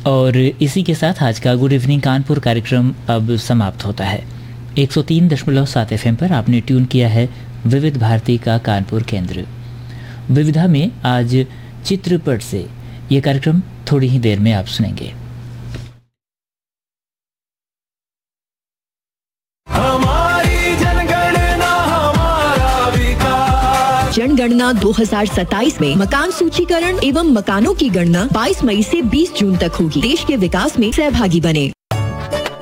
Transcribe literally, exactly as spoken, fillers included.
और इसी के साथ आज का गुड इवनिंग कानपुर कार्यक्रम अब समाप्त होता है। एक सौ तीन दशमलव सात एफ एम पर आपने ट्यून किया है विविध भारती का कानपुर केंद्र। विविधा में आज चित्रपट से ये कार्यक्रम थोड़ी ही देर में आप सुनेंगे। हमारी जनगणना हमारा विकास। जनगणना दो हज़ार सत्ताईस में मकान सूचीकरण एवं मकानों की गणना बाईस मई से बीस जून तक होगी। देश के विकास में सहभागी बने।